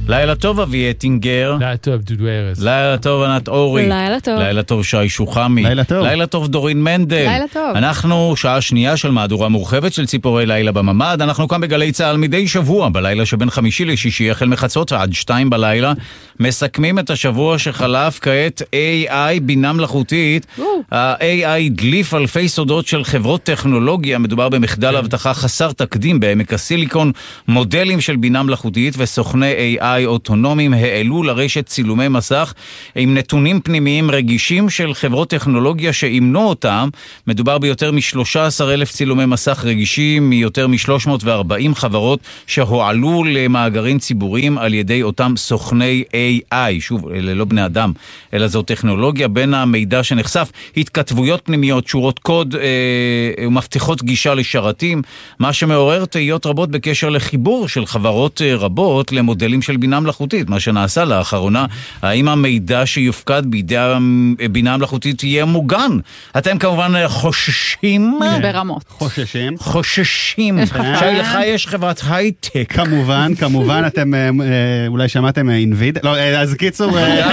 לילה טוב אבי אטינגר. לילה טוב דודו ארז. לילה טוב ענת אורי. לילה טוב. לילה טוב שי שוחמי. לילה טוב. לילה טוב דורין מנדל. לילה טוב. אנחנו שעה שנייה של מהדורה מורחבת של ציפורי לילה בממד. אנחנו כאן בגלי צהל מדי שבוע, בלילה שבין חמישי לשישי, החל מחצות ועד 2 בלילה, מסכמים את השבוע שחלף. כעת AI, בינה מלאכותית. ה-AI דליף אלפי סודות של חברות טכנולוגיה. מדובר במחדל הבטחה חסר תקדים בעמק הסיליקון. מודלים של בינה מלאכותית וסוכני AI אוטונומיים העלו לרשת צילומי מסך עם נתונים פנימיים רגישים של חברות טכנולוגיה שאימנו אותם. מדובר ביותר מ-13,000 צילומי מסך רגישים מיותר מ-340 חברות שהועלו למאגרים ציבוריים על ידי אותם סוכני AI. שוב, אלה לא בני אדם, אלא זו טכנולוגיה. בין המידע שנחשף, התכתבויות פנימיות, שורות קוד ומפתחות גישה לשרתים, מה שמעורר תהיות רבות בקשר לחיבור של חברות רבות למודלים של בינה מלאכותית. מה שנעשה לאחרונה, האם המידע שיופקד בידי הבינה המלאכותית יהיה מוגן? אתם כמובן חוששים? ברמות. חוששים. שי, לך יש חברת הייטק. כמובן, אתם אולי שמעתם אינביד. לא, אז קיצור...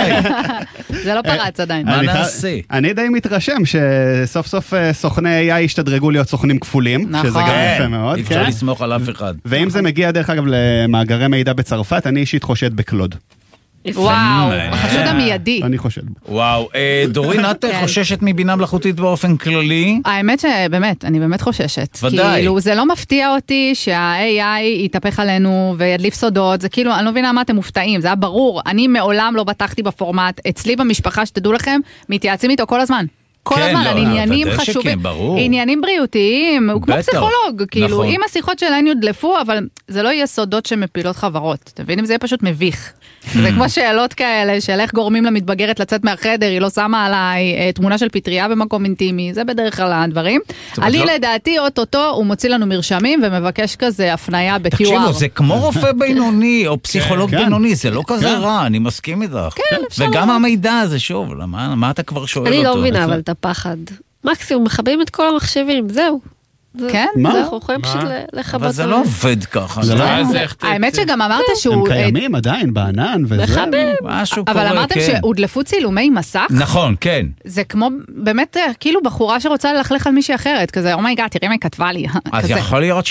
זה לא פרץ עדיין. מה נעשה? אני די מתרשם שסוף סוף סוכני AI השתדרגו להיות סוכנים כפולים, שזה גם יפה מאוד. אי אפשר לסמוך על אף אחד. ואם זה מגיע דרך אגב למאגרי מידע בצרפת, אני אישית חושד בקלוד. וואו, החשוד המיידי. אני חושד. וואו, דורין, את חוששת מבינה מלאכותית באופן כללי? האמת שבאמת, אני באמת חוששת. ודאי. כאילו, זה לא מפתיע אותי שה-AI יתהפך עלינו וידליף סודות, זה כאילו, אני לא מבינה מה אתם מופתעים, זה היה ברור. אני מעולם לא בטחתי בפורמט, אצלי במשפחה שתדעו לכם, מתייעצים איתו כל הזמן. כל הזמן, על עניינים חשובים, עניינים בריאותיים, הוא כמו פסיכולוג, כאילו, אם השיחות שלהם יודלפו, אבל זה לא יהיה סודות שמפילות חברות, אתם מבינים? זה יהיה פשוט מביך. זה כמו שאלות כאלה, של איך גורמים למתבגרת לצאת מהחדר, היא לא שמה עליי תמונה של פטריה במקום אינטימי, זה בדרך כלל הדברים. עלי לדעתי, אוטוטו, הוא מוציא לנו מרשמים, ומבקש כזה הפניה ב-QR. תקשיבו, זה כמו רופא בינוני, או פסיכולוג בינוני, זה לא כזה רע, אני מסכים איתך. וגם המידע הזה, שוב, מה אתה כבר שואל אותו? אני לא מבינה, אבל את הפחד. מקסימום, מחברים את כל המחשבים, זהו. כן? אנחנו יכולים פשוט לחבות. אבל זה לא עובד ככה. האמת שגם אמרת שהוא... הם קיימים עדיין בענן וזה. אבל אמרתם שהודלפו צילומי מסך? נכון, כן. זה כמו באמת כאילו בחורה שרוצה ללכלך על מישהי אחרת, כזה, אומייגאד, תראי מה היא כתבה לי. אז יכול להיות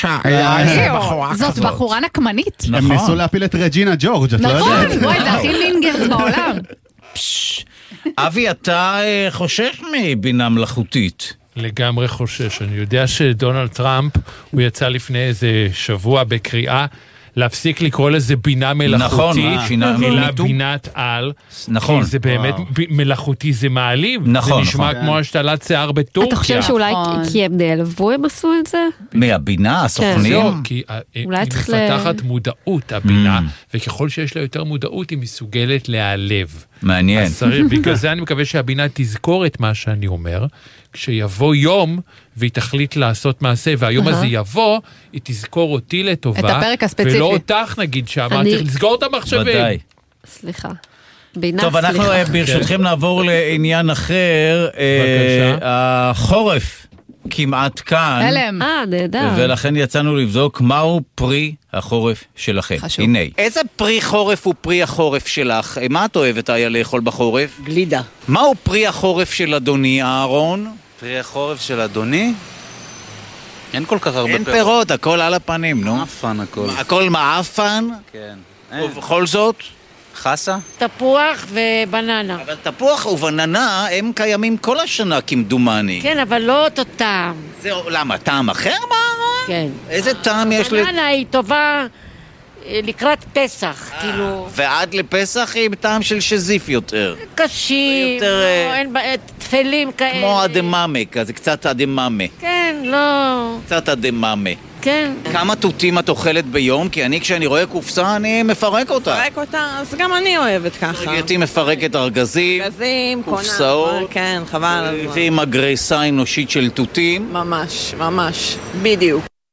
זאת בחורה נקמנית. הם ניסו להפיל את רג'ינה ג'ורג', את לא יודעת. נכון, וואי, זה הכי מינגרס בעולם. אבי, אתה חושש מבינה מלאכותית? לגמרי חושש. אני יודע שדונלד טראמפ, הוא יצא לפני איזה שבוע בקריאה, להפסיק לקרוא לזה בינה מלאכותית, אלא בינת על, כי זה באמת מלאכותי, זה מעליב, זה נשמע כמו השתלת שיער בטורקיה. אתה חושב שאולי כי הם נעלבו, הם עשו את זה? מהבינה, הסוכנים? לא, כי היא מפתחת מודעות, הבינה, וככל שיש לה יותר מודעות, היא מסוגלת להעלב. מעניין. בגלל זה אני מקווה שהבינה תזכור את מה שאני אומר, כשיבוא יום והיא תחליט לעשות מעשה, והיום הזה יבוא, היא תזכור אותי לטובה. את הפרק הספציפי. ולא אותך נגיד שאמרתי, לסגור את המחשבים. ודאי. סליחה. בינה, טוב, אנחנו ברשותכם נעבור לעניין אחר. בבקשה. החורף כמעט כאן. הלם. נהדר. ולכן יצאנו לבדוק מהו פרי החורף שלכם. חשוב. הנה. איזה פרי חורף הוא פרי החורף שלך? מה את אוהבת היה לאכול בחורף? גלידה. מהו פרי החורף של אדוני אהרון? פרי החורף של אדוני? אין כל כך הרבה אין פירות, הכל על הפנים, נו. מעפן הכל. הכל מעפן? כן. ובכל זאת? חסה? תפוח ובננה. אבל תפוח ובננה הם קיימים כל השנה כמדומני. כן, אבל לא אותו טעם. זהו, למה? טעם אחר מה? כן. איזה טעם יש בננה היא טובה לקראת פסח, כאילו. ועד לפסח היא בטעם של שזיף יותר. קשים, יותר, אין תפלים כאלה. כמו אדממה, כזה קצת אדממה. כן, לא. קצת אדממה. כן. כמה תותים את אוכלת ביום? כי אני כשאני רואה קופסה אני מפרק אותה. מפרק אותה? אז גם אני אוהבת ככה. הייתי מפרקת ארגזים, קופסאות, כן, חבל. ועם הגריסה האנושית של תותים. ממש, ממש, בדיוק.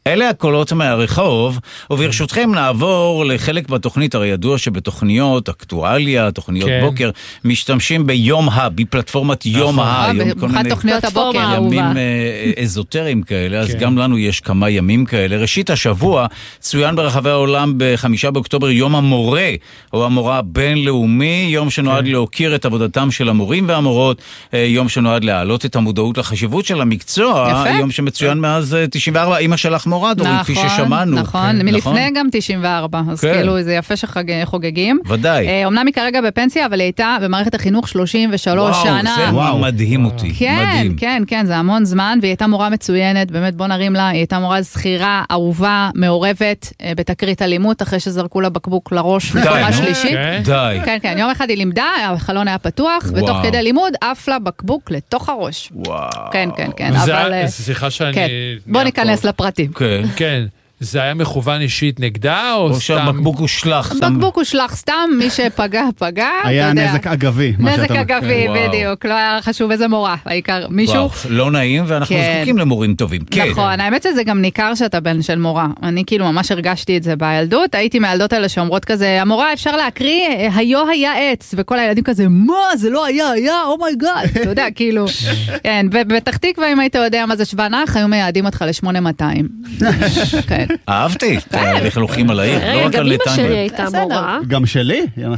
אלה הקולות מהרחוב, וברשותכם נעבור לחלק בתוכנית, הרי ידוע שבתוכניות אקטואליה, תוכניות בוקר, משתמשים ביום בפלטפורמת יום במיוחד תוכניות הבוקר. ימים אזוטריים כאלה, אז גם לנו יש כמה ימים כאלה. ראשית השבוע צוין ברחבי העולם ב5 באוקטובר יום המורה, או המורה הבינלאומי, יום שנועד להוקיר את עבודתם של המורים והמורות, יום שנועד להעלות את המודעות לחשיבות של המקצוע, יום שמצוין מאז 94, אמא שלך מורה, דורית, כפי ששמענו. נכון, מלפני גם 94, אז כאילו זה יפה שחוגגים. ודאי. אמנם היא כרגע בפנסיה, אבל היא הייתה במערכת החינוך 33 שנה. וואו, זה מדהים אותי. כן, זה המון זמן, והיא הייתה מורה מצוינת, באמת בוא נרים לה, היא הייתה מורה זכירה, אהובה, מעורבת, בתקרית אלימות, אחרי שזרקו לה בקבוק לראש בקומה שלישית. די. כן, יום אחד היא לימדה, החלון היה פתוח, ותוך כדי לימוד, עף לה בקבוק לתוך הראש. כן, אבל... סליחה שאני... בוא ניכנס לפרטים. כן. זה היה מכוון אישית נגדה, או סתם? שהבקבוק הושלך. בקבוק הושלך סתם, מי שפגע, פגע. היה נזק אגבי. נזק אגבי, בדיוק. לא היה חשוב איזה מורה, העיקר מישהו. לא נעים, ואנחנו זקוקים למורים טובים. נכון, האמת שזה גם ניכר שאתה בן של מורה. אני כאילו ממש הרגשתי את זה בילדות. הייתי מהילדות האלה שאומרות כזה, המורה אפשר להקריא, היו היה עץ, וכל הילדים כזה, מה, זה לא היה, אומייגאד. אתה יודע, כאילו. כן, ובפתח תקווה, אם היית יודע מה זה שוונח, היו מייעדים אותך ל-8200. כן. אהבתי, לכלוכים על העיר, לא רק על גם אמא שלי הייתה מורה. גם שלי.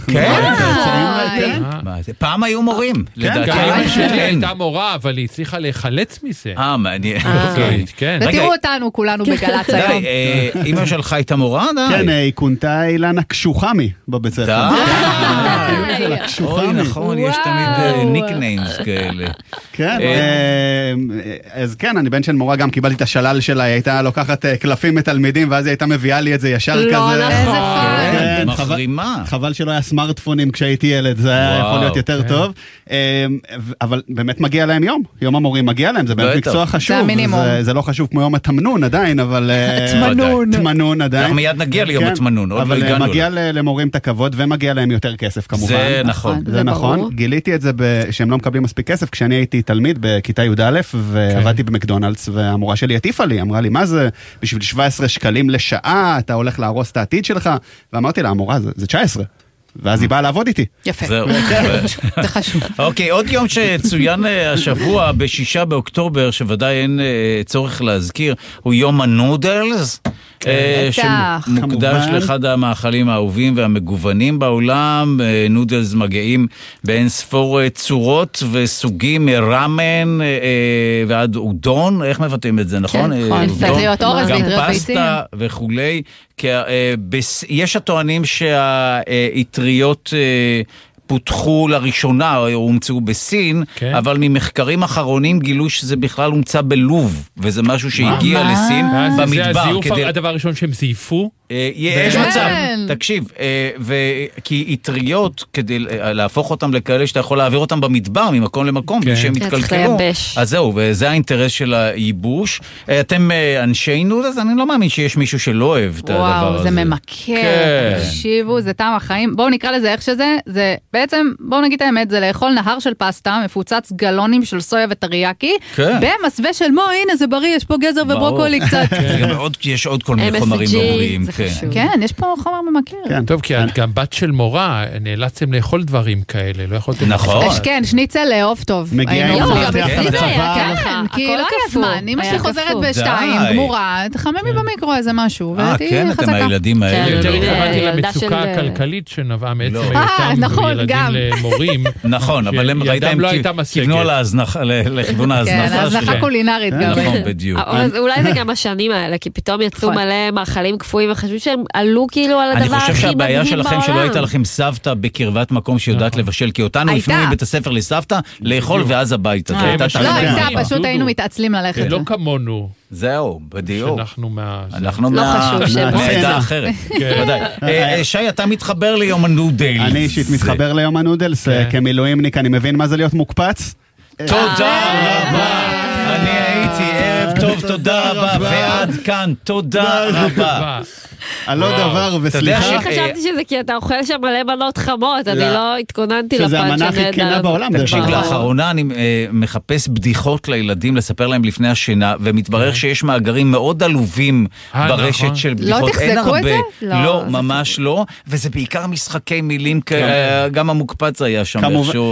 כן. פעם היו מורים. לדעתי אמא שלי הייתה מורה, אבל היא הצליחה להיחלץ מזה. מעניין. ותראו אותנו כולנו בגלץ היום. אמא שלך הייתה מורה? כן, היא כונתה אילנה קשוחמי בבית ספר. אוי, נכון, יש תמיד ניקניימס כאלה. כן, אז כן, אני בן של מורה, גם קיבלתי את השלל שלה, היא הייתה לוקחת קלפים מתלמידים, ואז היא הייתה מביאה לי את זה ישר כזה. לא, איזה פן. מחרימה. חבל שלא היה סמארטפונים כשהייתי ילד, זה היה יכול להיות יותר טוב. אבל באמת מגיע להם יום המורים מגיע להם, זה באמת מקצוע חשוב. זה לא חשוב כמו יום התמנון עדיין, אבל... תמנון עדיין. אנחנו מיד נגיע ליום התמנון, עוד לא הגענו. אבל מגיע למורים את הכבוד, ומגיע להם יותר כסף כמובן. זה נכון. זה נכון. גיליתי את זה שהם לא מקבלים מספיק כסף, כשאני הייתי תלמיד בכיתה י"א, ועבדתי במקדונלדס, והמורה שלי הטיפה לי, אמרה לי, מה זה? בשביל 17 שקלים לשעה, אתה הולך להרוס את העתיד שלך, ואמרתי לה, המורה, זה 19. ואז היא באה לעבוד איתי. יפה. זה חשוב. אוקיי, עוד יום שצוין השבוע, ב6 באוקטובר, שוודאי אין צורך להזכיר, הוא יום הנודלס, שמוקדש לאחד המאכלים האהובים והמגוונים בעולם. נודלס מגיעים באין ספור צורות וסוגים, מרמן ועד אודון, איך מבטאים את זה, נכון? פטריות אורז וידרי ביצים. גם פסטה וכולי. יש הטוענים שהאטריות פותחו לראשונה, או הומצאו בסין, אבל ממחקרים אחרונים גילו שזה בכלל הומצא בלוב, וזה משהו שהגיע לסין במדבר. זה הזיוף הדבר הראשון שהם זייפו? יש מצב, תקשיב, כי אטריות, כדי להפוך אותם לכאלה שאתה יכול להעביר אותם במדבר, ממקום למקום, שהם יתקלקלו. אז זהו, וזה האינטרס של הייבוש. אתם אנשי נודלס, אני לא מאמין שיש מישהו שלא אוהב את הדבר הזה. וואו, זה ממכר, תקשיבו, זה טעם החיים. בואו נקרא לזה איך שזה, זה בעצם, בואו נגיד את האמת, זה לאכול נהר של פסטה, מפוצץ גלונים של סויה וטריאקי, במסווה של הנה זה בריא, יש פה גזר וברוקולי קצת. יש עוד כל מיני חומרים לא בריאים. כן, יש פה חומר ממכר. טוב, כי את גם בת של מורה, נאלצתם לאכול דברים כאלה, לא יכולתם... נכון. כן, שניצל לאהוב טוב. מגיע כי לא היה זמן, אמא שלי חוזרת בשתיים, גמורה, תחממי במיקרו איזה משהו, ותהי חזקה. אתם הילדים האלה. יותר התכוונתי למצוקה הכלכלית שנבעה מעצם היותם ילדים למורים. נכון, אבל הם ראיתם כיוונו לכיוון ההזנחה. כן, הזנחה קולינרית גם. נכון, בדיוק. אולי זה גם השנים האלה, כי פתאום יצאו מלא מאכלים קפואים, וחשבו שהם עלו כאילו על הדבר הכי מדהים בעולם. אני חושב שהבעיה שלכם שלא הייתה לכם סבתא בקרבת מקום שיודעת לבשל, כי אותנו הפנו מבית הספר לסבתא, לאכול ואז הביתה. לא הייתה, פשוט היינו מתעצלים ללכת. זה לא כמונו. זהו, בדיוק. אנחנו מהעדה אחרת. שי, אתה מתחבר ליום הנודלס. אני אישית מתחבר ליום הנודלס, כמילואימניק, אני מבין מה זה להיות מוקפץ. תודה רבה. אני הייתי ערב טוב, תודה רבה, ועד כאן, תודה רבה. על עוד דבר, וסליחה. אני חשבתי שזה כי אתה אוכל שם מלא מנות חמות, אני לא התכוננתי לפאנץ' שזה המנה הכי כינה בעולם. תקשיב, לאחרונה אני מחפש בדיחות לילדים, לספר להם לפני השינה, ומתברר שיש מאגרים מאוד עלובים ברשת של בדיחות. לא תחזקו את זה? לא, ממש לא, וזה בעיקר משחקי מילים, גם המוקפץ היה שם.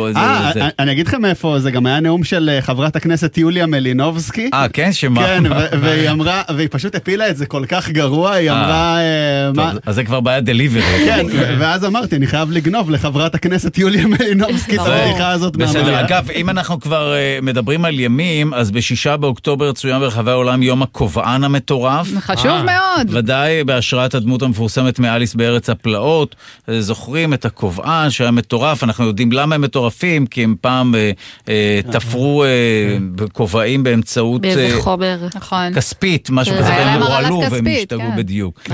אני אגיד לכם איפה, זה גם היה נאום של חברת הכנסת יוליה מלינובסקי. כן, שמה? כן, והיא אמרה, והיא פשוט הפילה את זה כל כך גרוע, היא אמרה... אז זה כבר בעיה דליברי. כן, ואז אמרתי, אני חייב לגנוב לחברת הכנסת יוליה מלינובסקי את הבדיחה הזאת. בסדר, אגב, אם אנחנו כבר מדברים על ימים, אז ב6 באוקטובר צוין ברחבי העולם יום הקובען המטורף. חשוב מאוד. ודאי בהשראת הדמות המפורסמת מאליס בארץ הפלאות, זוכרים את הקובען שהיה מטורף, אנחנו יודעים למה הם מטורפים, כי הם פעם תפרו כובעים באמצעות באיזה חומר כספית, משהו כזה, והם הורעלו והם השתגעו בדיוק.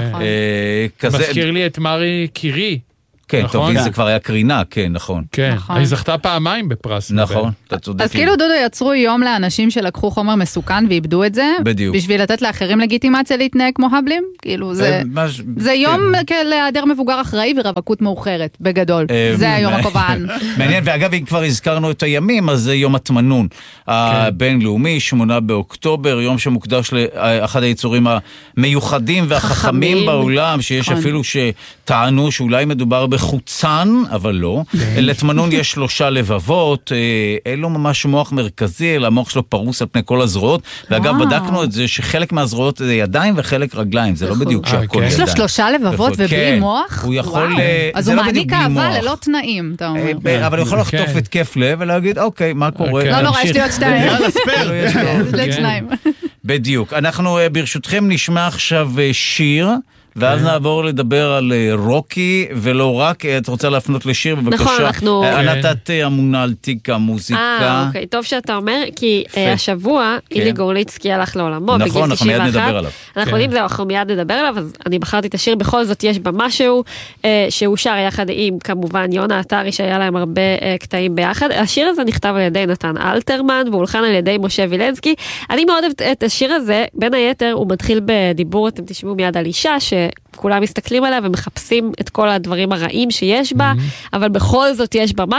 מזכיר לי את מרי קירי. כן, טוב, זה כבר היה קרינה, כן, נכון. כן, היא זכתה פעמיים בפרס. נכון, אתה צודק. אז כאילו דודו יצרו יום לאנשים שלקחו חומר מסוכן ואיבדו את זה, בדיוק. בשביל לתת לאחרים לגיטימציה להתנהג כמו הבלים, כאילו זה יום להיעדר מבוגר אחראי ורווקות מאוחרת, בגדול. זה היום הקובען. מעניין, ואגב, אם כבר הזכרנו את הימים, אז זה יום התמנון הבינלאומי, 8 באוקטובר, יום שמוקדש לאחד היצורים המיוחדים והחכמים בעולם, שיש אפילו שטענו שאולי מדובר בחוצן, אבל לא. לתמנון יש 3 לבבות, אין לו ממש מוח מרכזי, אלא המוח שלו פרוס על פני כל הזרועות, ואגב בדקנו את זה שחלק מהזרועות זה ידיים וחלק רגליים, זה לא בדיוק שהכל ידיים. יש לו 3 לבבות ובלי מוח? הוא יכול... אז הוא מעניק אהבה ללא תנאים, אתה אומר. אבל הוא יכול לחטוף התקף לב ולהגיד, אוקיי, מה קורה? לא נורא, יש לי עוד 2. יאללה, ספר. עוד 2. בדיוק. אנחנו ברשותכם נשמע עכשיו שיר, ואז נעבור לדבר על רוקי, ולא רק, את רוצה להפנות לשיר, בבקשה. נכון, אנחנו... ענת, את אמונה על תיק המוזיקה. אוקיי, טוב שאתה אומר, כי השבוע אילי גורליצקי הלך לעולמו, בגיל 91. נכון, אנחנו מיד נדבר עליו. אנחנו יודעים, זהו, אנחנו מיד נדבר עליו, אז אני בחרתי את השיר, בכל זאת יש בה משהו, שהוא שר יחד עם, כמובן, יונה עטרי, שהיה להם הרבה קטעים ביחד. השיר הזה נכתב על ידי נתן אלתרמן, והולחן על ידי משה וילנסקי. אני מאוד אוהבת את השיר הזה, בין היתר, הוא מתחיל בדיבור, אתם תשמעו מיד על אישה, כולם מסתכלים עליה ומחפשים את כל הדברים הרעים שיש בה, אבל בכל זאת יש בה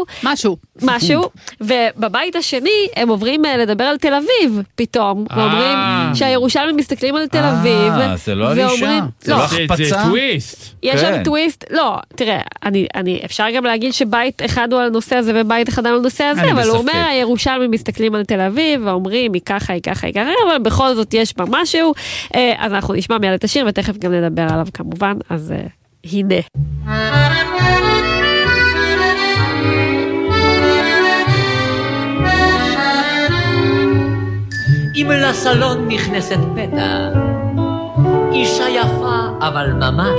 משהו, ובבית השני הם עוברים לדבר על תל אביב פתאום, ואומרים שהירושלמים מסתכלים על תל אביב, זה לא על אישה, זה לא החפצה, זה טוויסט. יש שם טוויסט, לא, תראה, אפשר גם להגיד שבית אחד הוא על הנושא הזה ובית אחד על הנושא הזה, אבל הוא אומר, הירושלמים מסתכלים על תל אביב, ואומרים, היא ככה, אבל בכל זאת יש בה משהו, אז אנחנו נשמע מיד את השיר, ותכף גם נדבר עליו כמובן, אז הנה. אם לסלון נכנסת פתע, אישה יפה אבל ממש,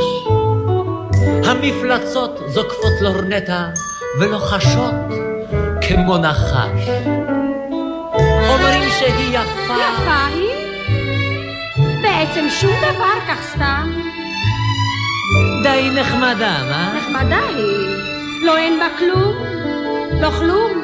המפלצות זוקפות לורנטה ולוחשות כמו נחש. אומרים שהיא יפה. יפה היא? בעצם שום דבר כך סתם. די נחמדה, מה? נחמדה היא. לא אין בה כלום, לא כלום.